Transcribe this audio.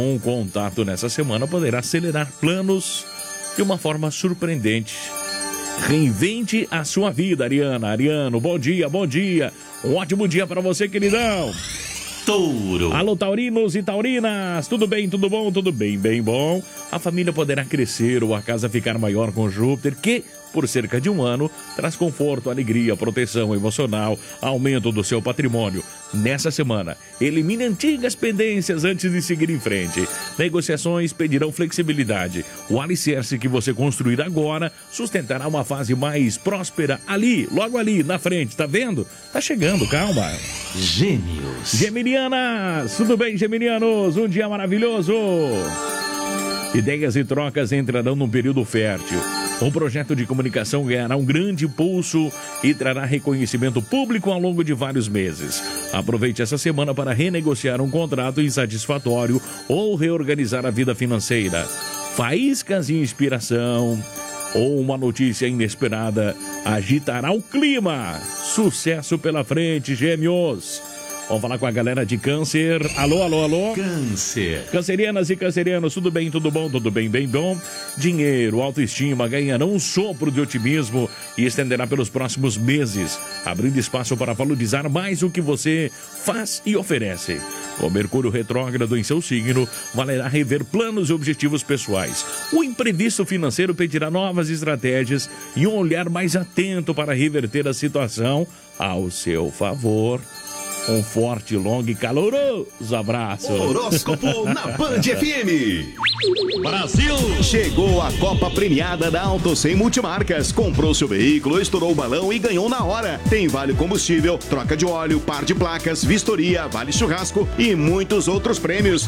Um contato nessa semana poderá acelerar planos de uma forma surpreendente. Reinvente a sua vida, Ariana. Ariano, bom dia, bom dia. Um ótimo dia para você, queridão. Touro. Alô, taurinos e taurinas, tudo bem, tudo bom, tudo bem, bem bom. A família poderá crescer ou a casa ficar maior com Júpiter, que, por cerca de um ano, traz conforto, alegria, proteção emocional, aumento do seu patrimônio. Nessa semana, elimine antigas pendências antes de seguir em frente. Negociações pedirão flexibilidade. O alicerce que você construir agora sustentará uma fase mais próspera ali, logo ali, na frente, tá vendo? Tá chegando, calma. Gêmeos. Geminianas, tudo bem, geminianos? Um dia maravilhoso. Ideias e trocas entrarão num período fértil. Um projeto de comunicação ganhará um grande impulso e trará reconhecimento público ao longo de vários meses. Aproveite essa semana para renegociar um contrato insatisfatório ou reorganizar a vida financeira. Faíscas de inspiração ou uma notícia inesperada agitará o clima. Sucesso pela frente, gêmeos. Vamos falar com a galera de Câncer. Alô, alô, alô. Câncer. Cancerianas e cancerianos, tudo bem, tudo bom, tudo bem, bem bom? Dinheiro, autoestima ganharão um sopro de otimismo e estenderá pelos próximos meses, abrindo espaço para valorizar mais o que você faz e oferece. Com Mercúrio retrógrado em seu signo, valerá rever planos e objetivos pessoais. O imprevisto financeiro pedirá novas estratégias e um olhar mais atento para reverter a situação ao seu favor. Um forte, longo e caloroso abraço. Horóscopo na Band FM. Brasil. Chegou a Copa Premiada da Auto 100 Multimarcas. Comprou seu veículo, estourou o balão e ganhou na hora. Tem vale combustível, troca de óleo, par de placas, vistoria, vale churrasco e muitos outros prêmios.